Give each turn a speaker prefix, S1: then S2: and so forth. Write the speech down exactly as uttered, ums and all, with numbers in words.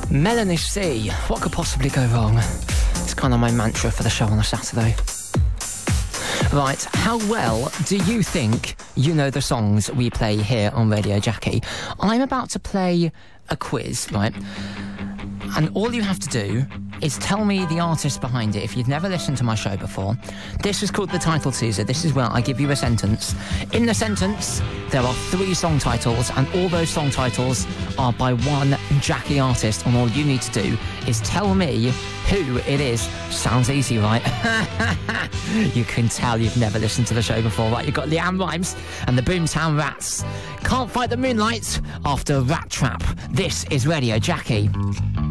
S1: Melanie C. What could possibly go wrong? It's kind of my mantra for the show on a Saturday. Right, how well do you think you know the songs we play here on Radio Jackie? I'm about to play a quiz, right? And all you have to do is tell me the artist behind it if you've never listened to my show before. This is called the title teaser. This is where I give you a sentence. In the sentence, there are three song titles, and all those song titles are by one Jackie artist, and all you need to do is tell me who it is. Sounds easy, right? You can tell you've never listened to the show before, right? You've got Leanne Rimes and the Boomtown Rats. Can't Fight the Moonlight after Rat Trap. This is Radio Jackie.